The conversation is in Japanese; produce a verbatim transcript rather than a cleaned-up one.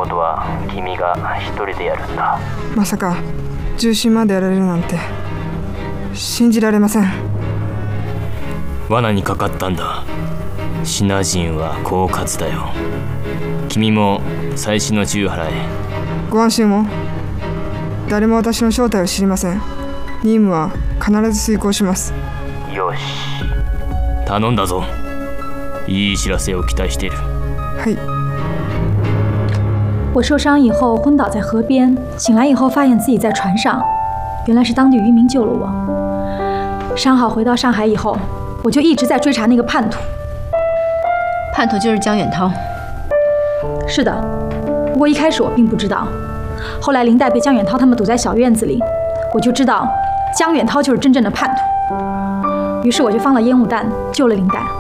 事は君が一人でやるんだ。 まさか重心までやられるなんて信じられません。 罠にかかったんだ。シナ人は狡猾だよ。君も最新の銃払え。 ご安心を。誰も私の正体を知りません。任務は必ず遂行します。 よし、 頼んだぞ。いい知らせを期待している。 はい。 我受伤以后昏倒在河边，醒来以后发现自己在船上，原来是当地渔民救了我。伤好回到上海以后，我就一直在追查那个叛徒。 叛徒就是江远涛。 是的，不过一开始我并不知道，后来林黛被江远涛他们堵在小院子里，我就知道江远涛就是真正的叛徒。于是我就放了烟雾弹救了林黛。